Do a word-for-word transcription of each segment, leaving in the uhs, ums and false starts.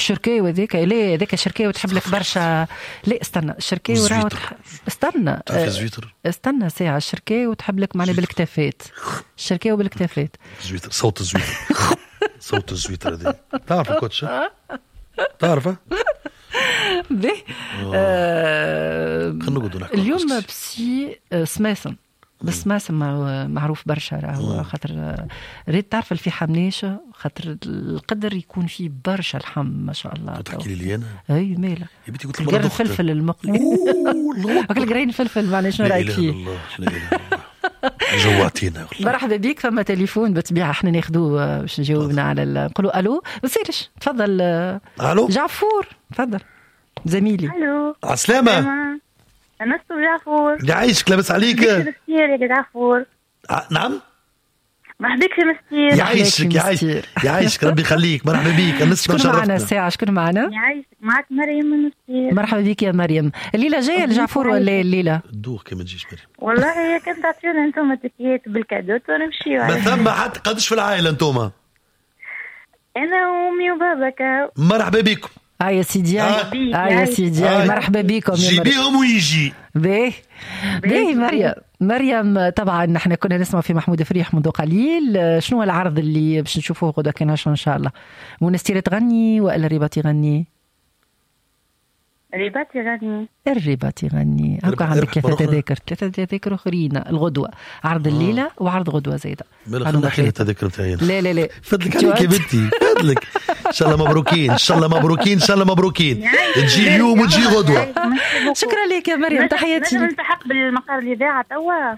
الشركاوي ذيك لا ذيك الشركاوي تحب لك برشا. لا استنى الشركاوي راهو تح... استنى استنى ساعة الشركاوي تحب لك معناها بالكتافات. الشركاوي بالكتافات زويتر صوت الزويتر صوت الزويتر هذه تعرف الكوتش تعرفه به اليوم بس بسي سماسم بس ماسم معروف برشا راهو خاطر ريت تعرف في حمناشه خاطر القدر يكون فيه برشا لحم ما شاء الله. تحكي لي انا اي ماله يا بنتي قلت لك مرة الفلفل المقلي اكل قرين فلفل معنا شنو رايك فيه؟ لا اله الا الله جوعتينا. مرحبا بيك. فما تليفون بالطبيعه احنا ناخذوه باش نجاوبنا على نقولوا الو ما تصيرش. تفضل الو جعفور تفضل زميلي. الو عسلامة أنس جعفور يعيشك لاباس عليك مسير يا جعفور. نعم مرحبا بك مسير يعيشك يعيشك يعيشك ربي يخليك. مرحبا بيك الناس شكون معنا الساعة شكون معنا؟ يعيشك معك مريم من مسير. مرحبا بك يا مريم. الليلة جاية لجعفور ولا الليلة؟ الدوخ كما تجيش مريم والله كنت تعطيونا انتم تكيات بالكادوت ونمشيو. ما ثم حتى قدش في العائلة انتوما؟ أنا وأمي وباباك. مرحبا بكم. اه يا سيدي اه يا سيدي مرحبا بكم. جيبيهم ويجي باهي باهي مريم. مريم طبعا نحن كنا نسمع في محمود فريح منذ قليل. شنو العرض اللي باش نشوفوه غدا كان ان شاء الله؟ منستير تغني ولا رباط يغني؟ رباط يغني. الرباط يغني. هكا عندك ثلاثة تذاكر ثلاثة تذاكر اخرين الغدوه عرض الليله وعرض غدوه زايده. خلينا نحكي التذاكر تاعي. لا لا لا فضلك عليك يا بنتي فضلك. ان شاء الله مبروكين ان شاء الله مبروكين ان شاء الله مبروكين. تجي اليوم وتجي غدوه. شكرا لك يا مريم تحياتي. نجم نلتحق بالمقر الاذاعه توا.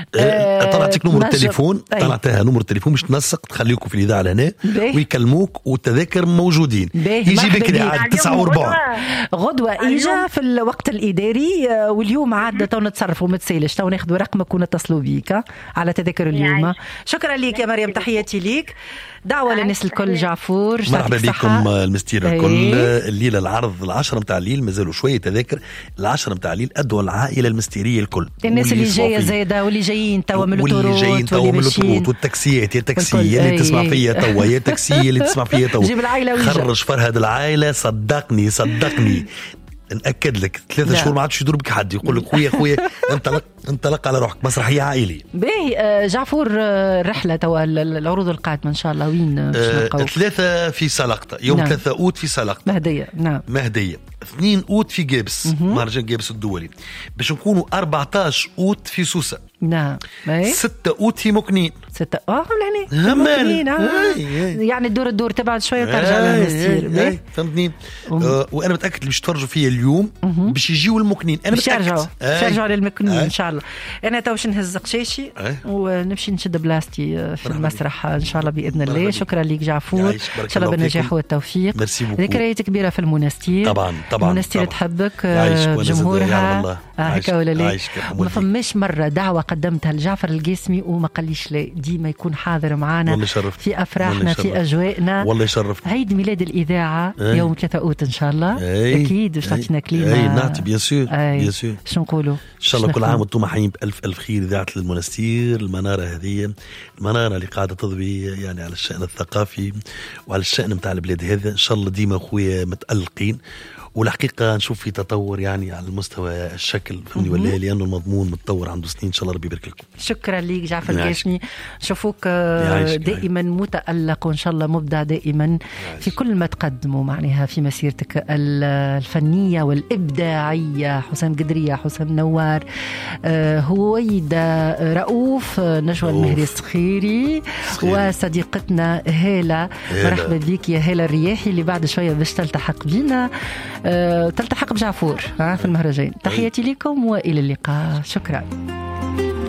طلعتك نمر التليفون طلعتها نمر التليفون باش تنسق تخليكم في الاذاعه لهنا ويكلموك والتذاكر موجودين. يجي بكري عاد تسعة وربع غدوه اجا في الوقت الاداري واليوم عاد تو نتصرفوا ما تسالش تو ناخذوا رقمك ونتصلوا بيك على تذاكر اليوم. شكرا لك يا مريم تحياتي ليك. دعوة للناس الكل جعفور. مرحبا بكم المستير الكل. الليلة العرض العشرة متاع الليل مازالوا شوية تذاكر. العشرة متاع الليل أدوا العائلة المستيرية الكل. الناس اللي جاية زايدة واللي جايين توا من الطرود واللي جايين توا من الطرود والتاكسيات يا تاكسي اللي تسمع فيا توا يا تاكسي اللي تسمع فيا توا. جيب العائلة ويجا. خرج فرهد العائلة صدقني صدقني نأكد لك ثلاثة شهور ما عادش يدور بك حد يقول لك خويا خويا انطلق انطلق على روحك مسرحية عائلي. باهي جعفور الرحلة توا العروض القادمة إن شاء الله وين باش نلقاو؟ ثلاثة في سلقطة يوم نعم. ثلاثة أوت في سلقطة مهدية نعم مهدية. اثنين أوت في جابس مهرجان جابس الدولي. باش نكونوا أربعتاشر أوت في سوسة نعم. ستة أوت في مكنين. ستة اه لهنا مكنين آه. يعني الدور الدور تبعد شوية وترجع للمسير. فهمتني. آه وأنا متأكد اللي باش تفرجوا فيا اليوم باش يجيوا المكنين. أنا باش يرجعوا باش يرجعوا للمكنين إن شاء الله. أنا تو باش نهز قشاشي ونمشي نشد بلاستي في المسرح إن شاء الله بإذن الله. شكرا لك جعفور إن شاء الله بالنجاح والتوفيق. ذكريات كبيرة في المنستير. طبعا طبعا المنستير تحبك جمهورها هكا ولا لا؟ ما فماش مرة دعوة قدمتها لجعفر القاسمي وما قاليش لا. ديما يكون حاضر معنا في أفراحنا في أجوائنا. والله يشرف. عيد ميلاد الإذاعة أي. يوم ثلاثة أوت إن شاء الله أي. أكيد باش تعطينا كلمة. أي نعطي بيان سور بيان سور. شو نقولوا إن شاء الله كل عام وانتم حيين بألف ألف خير. إذاعة المنستير المنارة هذه المنارة اللي قاعدة تضوي يعني على الشأن الثقافي وعلى الشأن متاع البلاد هذا. إن شاء الله ديما أخويا متألقين والحقيقة نشوف في تطور يعني على المستوى الشكل فهمني ولا لأنه المضمون متطور عنده سنين. إن شاء الله ربي يبارك لكم. شكرا ليك جعفر القاسمي. نشوفوك دائما متألق وإن شاء الله مبدع دائما في كل ما تقدمه معناها في مسيرتك الفنية والإبداعية. حسام قدرية حسام نوار هويدا رؤوف نجوى المهري الصخيري وصديقتنا هالة. مرحبا بك يا هالة الرياحي اللي بعد شوية باش تلتحق بينا أه، تلتحق بجعفور في المهرجان. تحياتي لكم وإلى اللقاء. شكرا.